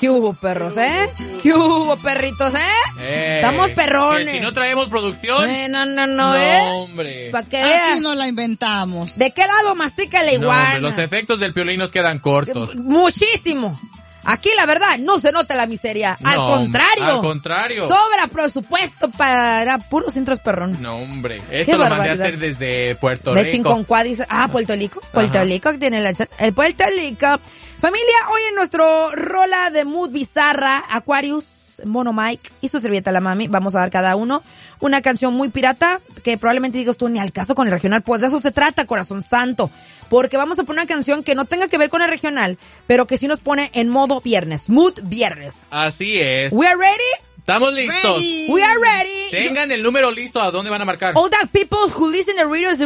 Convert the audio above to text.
¿Qué hubo, perros, ¿Qué hubo, perritos, Estamos perrones. Que si no traemos producción. No, hombre. ¿Para qué? Aquí no la inventamos. ¿De qué lado mastica la iguana? No, los efectos del Piolín nos quedan cortos. Muchísimo. Aquí la verdad no se nota la miseria. No, al contrario. Sobra presupuesto para puros intros perrones. No, hombre. Esto lo mandé a hacer desde Puerto Rico. De Chinconcuá dice. Puerto Rico. Puerto Rico tiene el Puerto Rico. Familia, hoy en nuestro rola de mood bizarra, Aquarius, Mono Mike y su servilleta la mami, vamos a dar cada uno una canción muy pirata que probablemente digas tú ni al caso con el regional. Pues de eso se trata, corazón santo. Porque vamos a poner una canción que no tenga que ver con el regional, pero que sí nos pone en modo viernes, mood viernes. Así es. We are ready? Estamos listos. Ready. We are ready. Tengan el número listo. ¿A dónde van a marcar? All the people who listen to radio